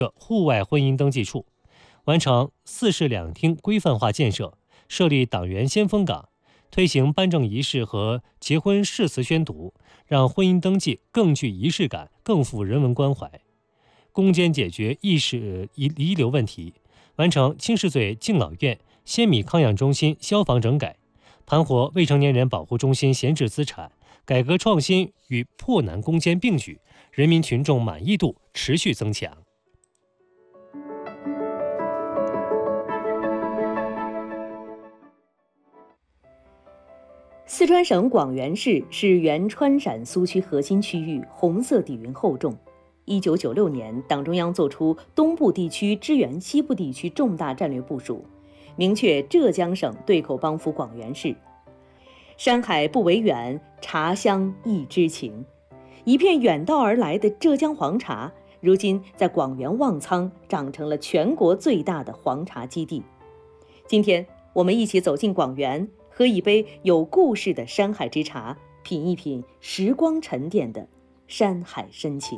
户外婚姻登记处，完成4室2厅规范化建设，设立党员先锋岗，推行颁证仪式和结婚誓词宣读，让婚姻登记更具仪式感，更富人文关怀。攻坚解决意识遗留问题，完成清市嘴敬老院、先米康养中心消防整改，盘活未成年人保护中心闲置资产，改革创新与破难攻坚并举，人民群众满意度持续增强。 四川省广元市是原川陕苏区核心区域，红色底蕴厚重。1996年，党中央作出东部地区支援西部地区重大战略部署，明确浙江省对口帮扶广元市。山海不为远，茶香亦知情。一片远道而来的浙江黄茶，如今在广元旺仓长成了全国最大的黄茶基地。今天，我们一起走进广元，喝一杯有故事的山海之茶，品一品时光沉淀的山海深情。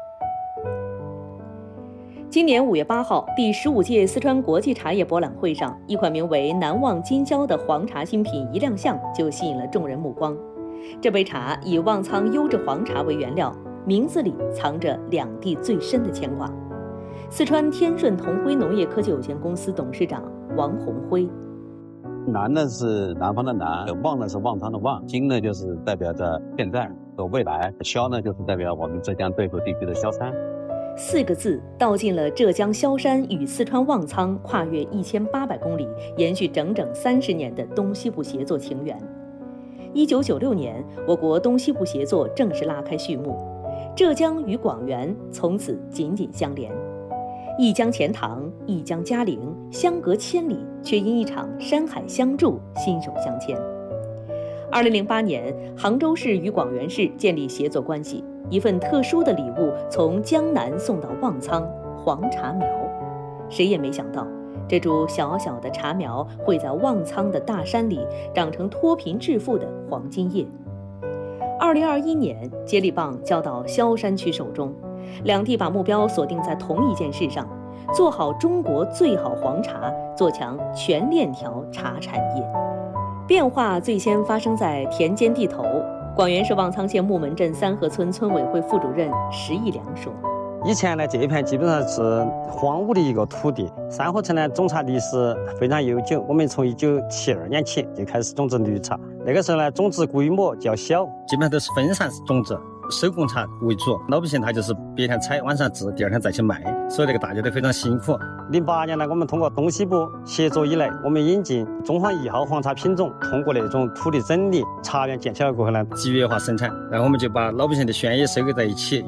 今年5月8号，第15届四川国际茶叶博览会上，一款名为难忘今宵的黄茶新品一亮相，就吸引了众人目光。这杯茶以旺仓优质黄茶为原料，名字里藏着两地最深的牵挂。四川天顺同辉农业科技有限公司董事长王宏辉。 南呢是南方的南，旺呢是旺仓的旺，今呢就是代表着现在和未来，萧呢就是代表我们浙江对口地区的萧山。 4个字道尽了浙江萧山与四川旺仓跨越1800公里、延续整整30年的东西部协作情缘。1996年，我国东西部协作正式拉开序幕，浙江与广元从此紧紧相连。一江钱塘，一江嘉陵，相隔千里，却因一场山海相助，心手相牵。2008年，杭州市与广元市建立协作关系，一份特殊的礼物从江南送到旺仓——黄茶苗。谁也没想到，这株小小的茶苗会在旺仓的大山里长成脱贫致富的黄金叶。2021年，接力棒交到萧山区手中，两地把目标锁定在同一件事上：做好中国最好黄茶，做强全链条茶产业。变化最先发生在田间地头。广元市旺仓县木门镇三河村村委会副主任石义良说：“ 以前呢，这一片基本上是荒芜的一个土地。三河村呢，种茶历史非常悠久，我们从1972年起就开始种植绿茶。那个时候呢，种植规模较小，基本上都是分散式种植。手工茶为主，老百姓他就是白天采，晚上制，第二天再去卖，所以那个大家都非常辛苦。08年呢，我们通过东西部协作以来，我们引进中黄1号黄茶品种，通过那种土地整理、茶园建起来过后呢，集约化生产，然后我们就把老百姓的宣也收购在一起。